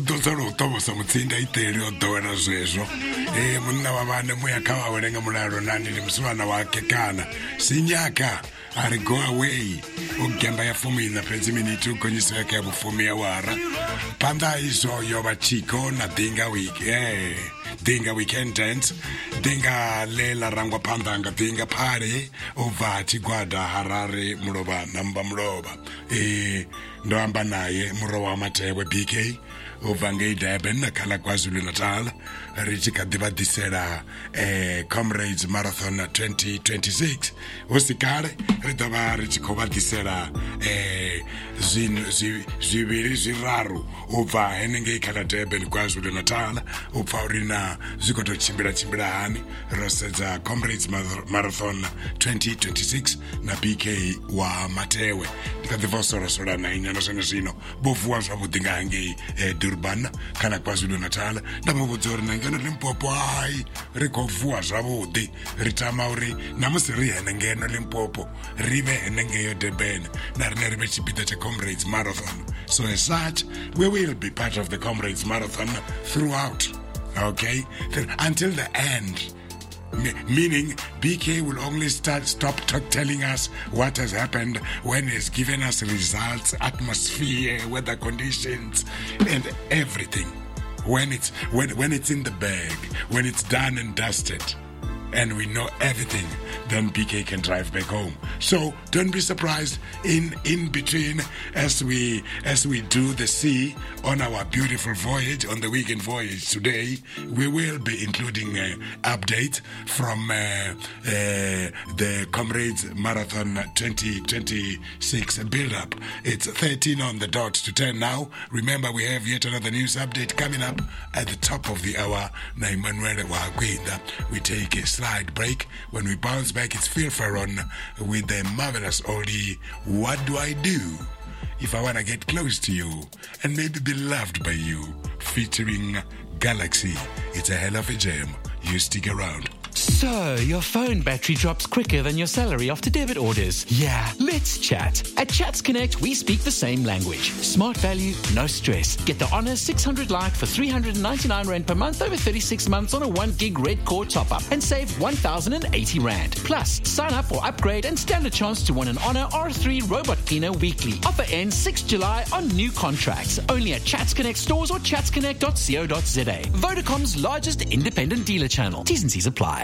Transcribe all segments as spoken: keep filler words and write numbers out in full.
udotsalo tobo sa mutsinda iteli odowela zwezwo eh munna wa vana muya khawa welenga mulalo nani limswana wake kana sinyaka ari go away ugamba ya fumi na penzi minute ukonyisa yake bufumi ya wara panda izo yoba chiko na dinga week eh dinga weekend dance dinga lela rangwa pandanga dinga party ovati gwada Harare muloba namba muloba eh ndo amba naye murowa Matewe B K ovange Durban nakhala KwaZulu Natal richika divadisela eh Comrades Marathon twenty twenty-six usikale ritava richikova disela eh zin ziviri ziraru uva enenge ikhala Durban KwaZulu Natal upfa urina zikoto chimbira chimbira hani rosedza Comrades Marathon twenty twenty-six na B K wa Matewe tikadivosora sora na inyana zene zino bovuwa zvavudinga hangi eh, Durban kana KwaZulu Natal ndamuvudzori nangana Limpopo ai rikovuwa zvavudi ritama uri namusi rihene ngeno Limpopo rive hene ngeyo Durban narine rive chipita cha Comrades Marathon. So as such we will be part of the Comrades Marathon throughout, okay, until the end. Meaning B K will only start stop t- telling us what has happened when he's given us results, atmosphere, weather conditions, and everything. When it's when when it's in the bag, when it's done and dusted, and we know everything, then B K can drive back home. So don't be surprised in in between as we as we do the sea on our beautiful voyage, on the weekend voyage today. We will be including an update from uh, uh, the Comrades Marathon twenty twenty-six build-up. It's thirteen on the dot to ten now. Remember, we have yet another news update coming up at the top of the hour. Na Emmanuel Wagwinda. We take a slide break. When we bounce back, it's Phil Ferron with the marvelous oldie What Do I Do If I Want to Get Close to You and Maybe Be Loved by You, featuring Galaxy. It's a hell of a jam. You stick around. So, your phone battery drops quicker than your salary after debit orders. Yeah, let's chat. At Chats Connect, we speak the same language. Smart value, no stress. Get the Honor six hundred Lite for three hundred ninety-nine rand per month over thirty-six months on a one gig red core top-up and save one thousand eighty rand. Plus, sign up for upgrade and stand a chance to win an Honor R three robot cleaner weekly. Offer ends sixth of July on new contracts. Only at Chats Connect stores or chats connect dot co dot za. Vodacom's largest independent dealer channel. T's and C's apply.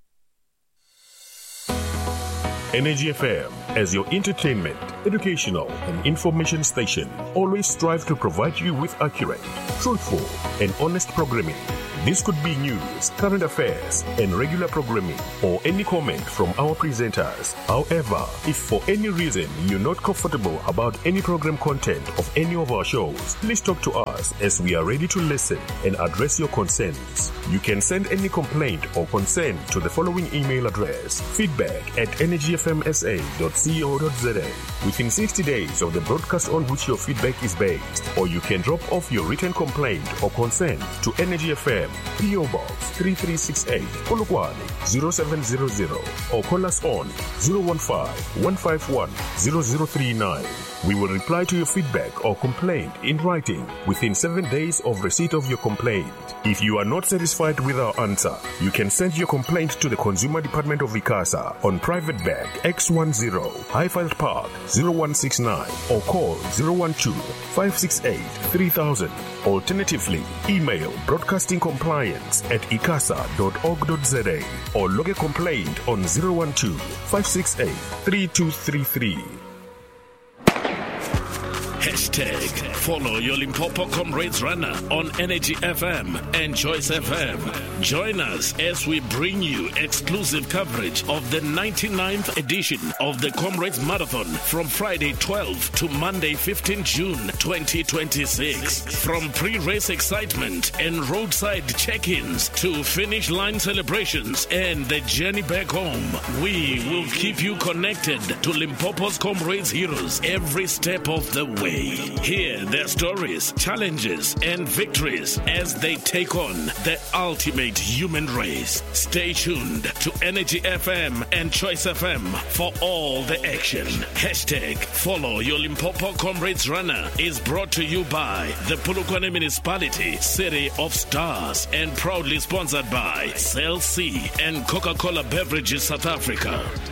Energy F M, as your entertainment, educational, and information station, always strive to provide you with accurate, truthful, and honest programming. This could be news, current affairs, and regular programming, or any comment from our presenters. However, if for any reason you're not comfortable about any program content of any of our shows, please talk to us as we are ready to listen and address your concerns. You can send any complaint or concern to the following email address: feedback at energy f m s a dot co dot za within sixty days of the broadcast on which your feedback is based, or you can drop off your written complaint or concern to Energy F M, P O Box three three six eight, Polokwane zero seven zero zero, or call us on zero one five, one five one, zero zero three nine. We will reply to your feedback or complaint in writing within seven days of receipt of your complaint. If you are not satisfied with our answer, you can send your complaint to the Consumer Department of ICASA on Private Bag X ten, Highfield Park zero one six nine, or call zero one two, five six eight, three thousand. Alternatively, email broadcastingcompliance at icasa dot org dot za or log a complaint on zero one two, five six eight, three two three three. Hashtag follow your Limpopo Comrades runner on Energy F M and Choice F M. Join us as we bring you exclusive coverage of the ninety-ninth edition of the Comrades Marathon from Friday twelfth to Monday fifteenth June twenty twenty-six. From pre-race excitement and roadside check-ins to finish line celebrations and the journey back home, we will keep you connected to Limpopo's Comrades heroes every step of the way. way. Hear their stories, challenges, and victories as they take on the ultimate human race. Stay tuned to Energy F M and Choice F M for all the action. Hashtag Follow Your Limpopo Comrades Runner is brought to you by the Polokwane Municipality, City of Stars, and proudly sponsored by Cell C and Coca-Cola Beverages South Africa.